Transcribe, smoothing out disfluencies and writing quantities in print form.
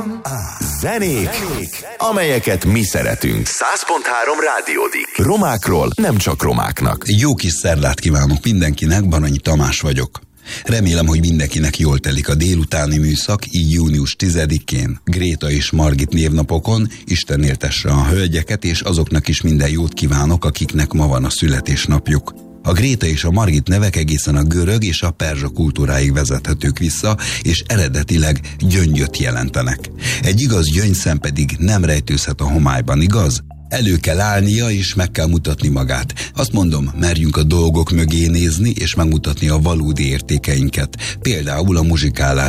Zenék, amelyeket mi szeretünk. 100.3 Rádiódik. Romákról nem csak romáknak. Jó kis szerdát kívánok mindenkinek, Baranyi Tamás vagyok. Remélem, hogy mindenkinek jól telik a délutáni műszak, így június 10-én, Gréta és Margit névnapokon. Isten éltesse a hölgyeket, és azoknak is minden jót kívánok, akiknek ma van a születésnapjuk. A Gréta és a Margit nevek egészen a görög és a perzsa kultúráig vezethetők vissza, és eredetileg gyöngyöt jelentenek. Egy igaz gyöngyszem pedig nem rejtőzhet a homályban, igaz? Elő kell állnia, és meg kell mutatni magát. Azt mondom, merjünk a dolgok mögé nézni, és megmutatni a valódi értékeinket. Például a muzsikálás